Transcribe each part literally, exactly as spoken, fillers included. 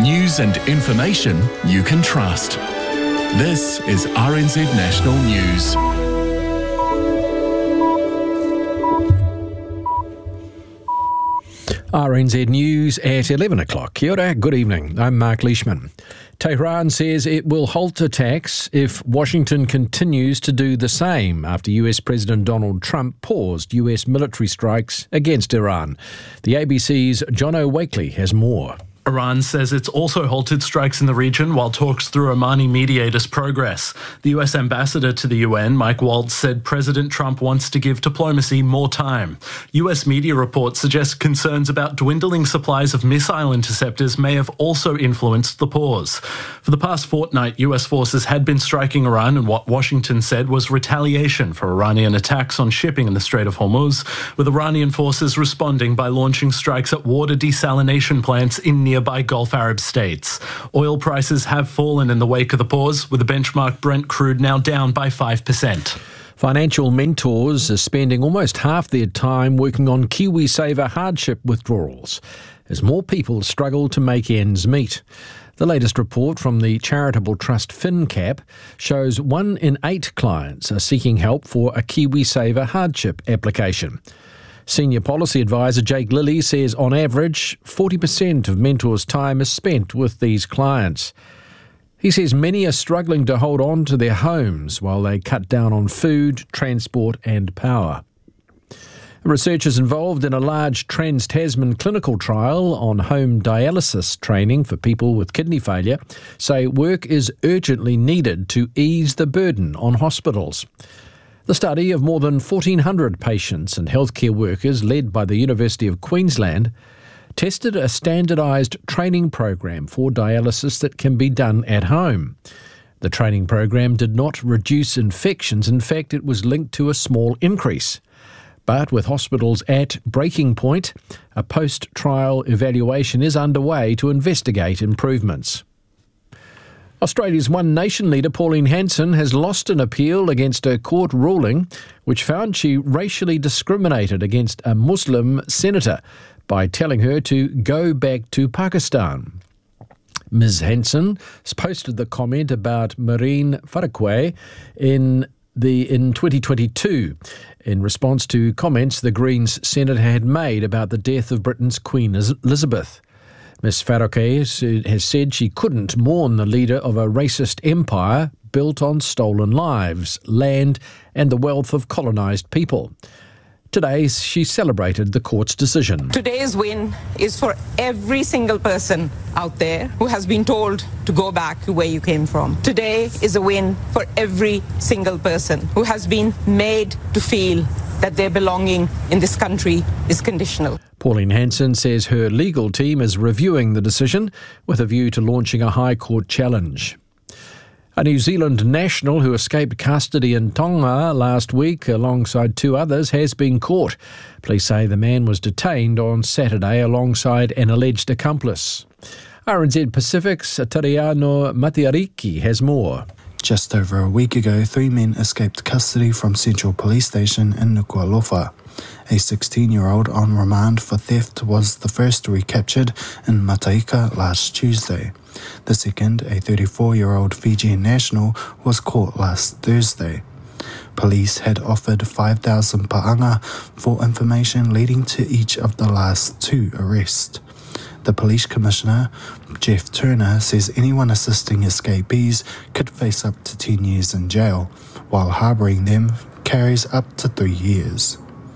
News and information you can trust. This is R N Z National News. R N Z News at eleven o'clock. Kia ora, good evening. I'm Mark Leishman. Tehran says it will halt attacks if Washington continues to do the same after U S President Donald Trump paused U S military strikes against Iran. The A B C's Jono Wakely has more. Iran says it's also halted strikes in the region while talks through Omani mediators progress. The U S ambassador to the U N, Mike Waltz, said President Trump wants to give diplomacy more time. U S media reports suggest concerns about dwindling supplies of missile interceptors may have also influenced the pause. For the past fortnight, U S forces had been striking Iran in what Washington said was retaliation for Iranian attacks on shipping in the Strait of Hormuz, with Iranian forces responding by launching strikes at water desalination plants in nearby Gulf Arab states. Oil prices have fallen in the wake of the pause, with the benchmark Brent crude now down by five percent. Financial mentors are spending almost half their time working on KiwiSaver hardship withdrawals as more people struggle to make ends meet. The latest report from the charitable trust FinCap shows one in eight clients are seeking help for a KiwiSaver hardship application. Senior Policy Advisor Jake Lilly says on average forty percent of mentors' time is spent with these clients. He says many are struggling to hold on to their homes while they cut down on food, transport and power. Researchers involved in a large Trans-Tasman clinical trial on home dialysis training for people with kidney failure say work is urgently needed to ease the burden on hospitals. The study of more than fourteen hundred patients and healthcare workers led by the University of Queensland tested a standardised training program for dialysis that can be done at home. The training program did not reduce infections. In fact, it was linked to a small increase. But with hospitals at breaking point, a post-trial evaluation is underway to investigate improvements. Australia's One Nation leader Pauline Hanson has lost an appeal against a court ruling which found she racially discriminated against a Muslim senator by telling her to go back to Pakistan. Miz Hanson posted the comment about Mehreen Faruqui in the in twenty twenty-two in response to comments the Greens senator had made about the death of Britain's Queen Elizabeth. Miz Faruqui has said she couldn't mourn the leader of a racist empire built on stolen lives, land and the wealth of colonised people. Today, she celebrated the court's decision. Today's win is for every single person out there who has been told to go back to where you came from. Today is a win for every single person who has been made to feel that their belonging in this country is conditional. Pauline Hanson says her legal team is reviewing the decision with a view to launching a High Court challenge. A New Zealand national who escaped custody in Tonga last week alongside two others has been caught. Police say the man was detained on Saturday alongside an alleged accomplice. R N Z Pacific's Tariano Matiariki has more. Just over a week ago, three men escaped custody from Central Police Station in Nuku'alofa. A sixteen-year-old on remand for theft was the first recaptured in Mataika last Tuesday. The second, a thirty-four-year-old Fijian national, was caught last Thursday. Police had offered five thousand pa'anga for information leading to each of the last two arrests. The Police Commissioner, Jeff Turner, says anyone assisting escapees could face up to ten years in jail, while harbouring them carries up to three years.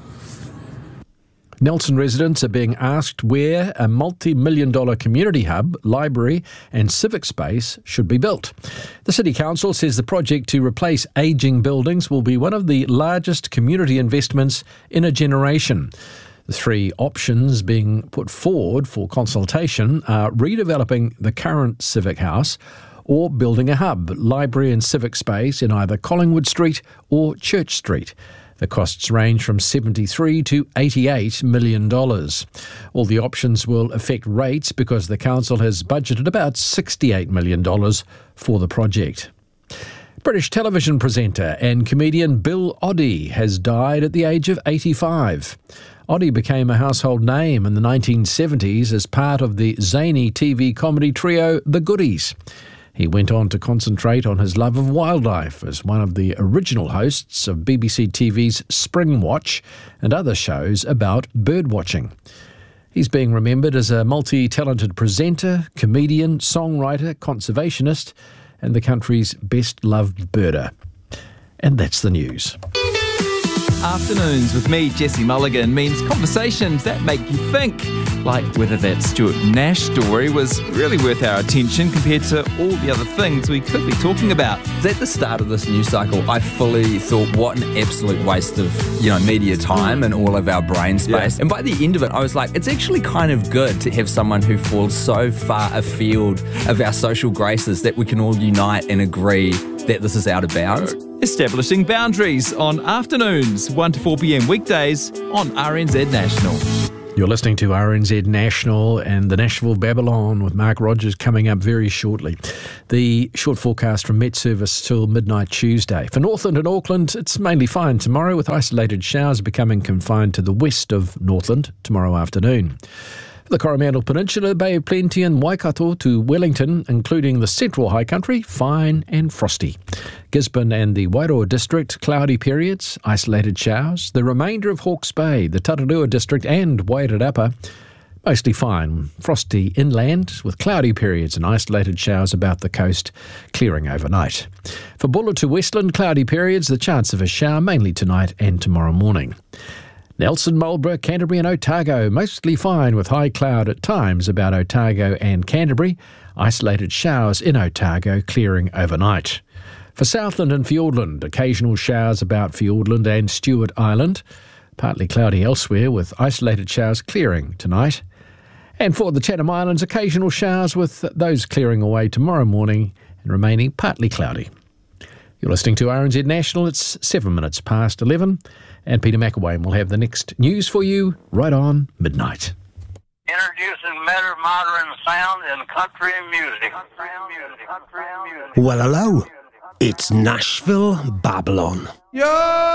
Nelson residents are being asked where a multi-million dollar community hub, library and civic space should be built. The City Council says the project to replace ageing buildings will be one of the largest community investments in a generation. The three options being put forward for consultation are redeveloping the current Civic House or building a hub, library and civic space in either Collingwood Street or Church Street. The costs range from seventy-three to eighty-eight million dollars. All the options will affect rates because the council has budgeted about sixty-eight million dollars for the project. British television presenter and comedian Bill Oddie has died at the age of eighty-five. Oddie became a household name in the nineteen seventies as part of the zany T V comedy trio The Goodies. He went on to concentrate on his love of wildlife as one of the original hosts of B B C T V's Spring Watch and other shows about bird watching. He's being remembered as a multi-talented presenter, comedian, songwriter, conservationist, and the country's best-loved birder. And that's the news. Afternoons with me, Jesse Mulligan, means conversations that make you think, like whether that Stuart Nash story was really worth our attention compared to all the other things we could be talking about. At the start of this news cycle, I fully thought, what an absolute waste of, you know, media time and all of our brain space. Yeah. And by the end of it, I was like, it's actually kind of good to have someone who falls so far afield of our social graces that we can all unite and agree that this is out of bounds. Establishing Boundaries on afternoons, one to four p.m. weekdays on R N Z National. You're listening to R N Z National and the Nashville Babylon with Mark Rogers coming up very shortly. The short forecast from Met Service till midnight Tuesday. For Northland and Auckland, it's mainly fine tomorrow, with isolated showers becoming confined to the west of Northland tomorrow afternoon. The Coromandel Peninsula, Bay of Plenty and Waikato to Wellington, including the central high country, fine and frosty. Gisborne and the Wairoa district, cloudy periods, isolated showers. The remainder of Hawke's Bay, the Tararua district and Wairarapa, mostly fine, frosty inland with cloudy periods and isolated showers about the coast, clearing overnight. For Buller to Westland, cloudy periods, the chance of a shower mainly tonight and tomorrow morning. Nelson, Marlborough, Canterbury and Otago, mostly fine with high cloud at times about Otago and Canterbury. Isolated showers in Otago, clearing overnight. For Southland and Fiordland, occasional showers about Fiordland and Stewart Island. Partly cloudy elsewhere with isolated showers clearing tonight. And for the Chatham Islands, occasional showers with those clearing away tomorrow morning and remaining partly cloudy. You're listening to R N Z National. It's seven minutes past eleven. And Peter McElwain will have the next news for you right on midnight. Introducing better modern sound in country music. Country music. Country music. Well, hello. It's Nashville Babylon. Yo!